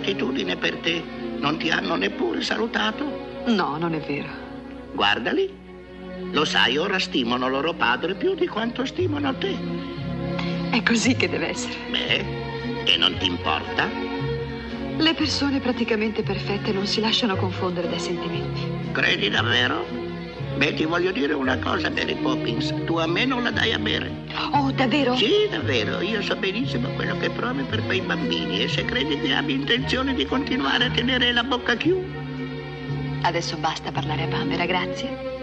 gratitudine per te. Non ti hanno neppure salutato? No, non è vero. Guardali. Lo sai, ora stimano loro padre più di quanto stimano te. È così che deve essere. Beh, e non ti importa? Le persone praticamente perfette non si lasciano confondere dai sentimenti. Credi davvero? Beh, ti voglio dire una cosa, Mary Poppins. Tu a me non la dai a bere. Oh, davvero? Sì, davvero. Io so benissimo quello che provi per quei bambini. E se credi che abbia intenzione di continuare a tenere la bocca chiusa... Adesso basta parlare a Bambera, grazie.